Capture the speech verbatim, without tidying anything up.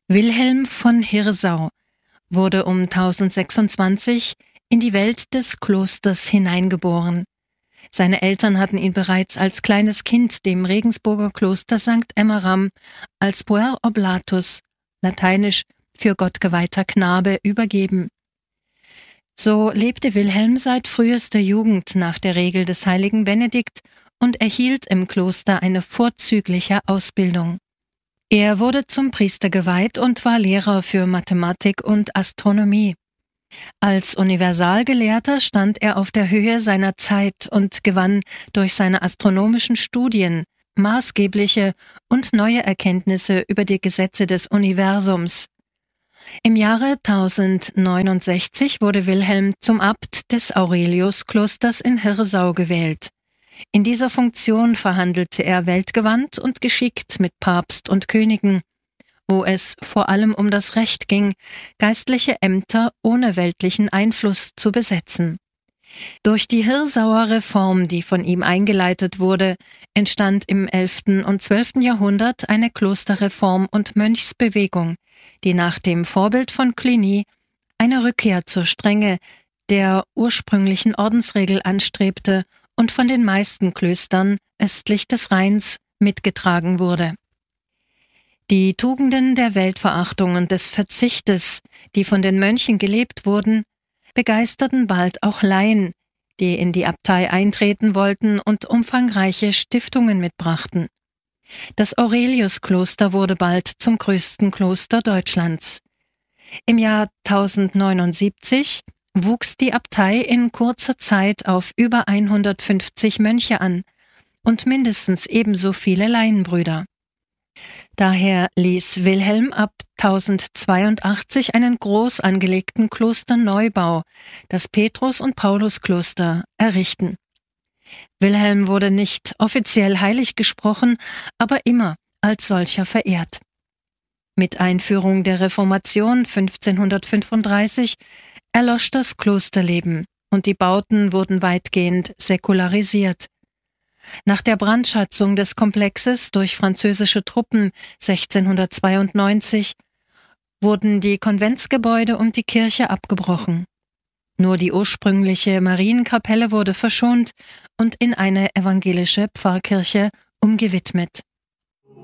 Wilhelm von Hirsau wurde um tausendsechsundzwanzig in die Welt des Klosters hineingeboren. Seine Eltern hatten ihn bereits als kleines Kind dem Regensburger Kloster Sankt Emmeram als Puer oblatus, lateinisch für gottgeweihter Knabe, übergeben. So lebte Wilhelm seit frühester Jugend nach der Regel des heiligen Benedikt und erhielt im Kloster eine vorzügliche Ausbildung. Er wurde zum Priester geweiht und war Lehrer für Mathematik und Astronomie. Als Universalgelehrter stand er auf der Höhe seiner Zeit und gewann durch seine astronomischen Studien maßgebliche und neue Erkenntnisse über die Gesetze des Universums. Im Jahre tausendneunundsechzig wurde Wilhelm zum Abt des Aureliusklosters in Hirsau gewählt. In dieser Funktion verhandelte er weltgewandt und geschickt mit Papst und Königen, wo es vor allem um das Recht ging, geistliche Ämter ohne weltlichen Einfluss zu besetzen. Durch die Hirsauer Reform, die von ihm eingeleitet wurde, entstand im elften und zwölften Jahrhundert eine Klosterreform- und Mönchsbewegung, die nach dem Vorbild von Cluny eine Rückkehr zur Strenge der ursprünglichen Ordensregel anstrebte und von den meisten Klöstern östlich des Rheins mitgetragen wurde. Die Tugenden der Weltverachtung und des Verzichtes, die von den Mönchen gelebt wurden, begeisterten bald auch Laien, die in die Abtei eintreten wollten und umfangreiche Stiftungen mitbrachten. Das Aureliuskloster wurde bald zum größten Kloster Deutschlands. Im Jahr tausendneunundsiebzig wuchs die Abtei in kurzer Zeit auf über hundertfünfzig Mönche an und mindestens ebenso viele Laienbrüder. Daher ließ Wilhelm ab tausendzweiundachtzig einen groß angelegten Klosterneubau, das Petrus- und Pauluskloster, errichten. Wilhelm wurde nicht offiziell heilig gesprochen, aber immer als solcher verehrt. Mit Einführung der Reformation fünfzehnhundertfünfunddreißig erlosch das Klosterleben und die Bauten wurden weitgehend säkularisiert. Nach der Brandschatzung des Komplexes durch französische Truppen sechzehnhundertzweiundneunzig wurden die Konventsgebäude und die Kirche abgebrochen. Nur die ursprüngliche Marienkapelle wurde verschont und in eine evangelische Pfarrkirche umgewidmet.